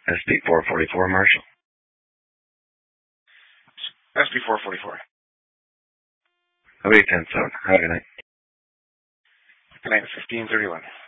SB 444, Marshall. SB 444. OB 10-7. Have a good night. Good night, 1531.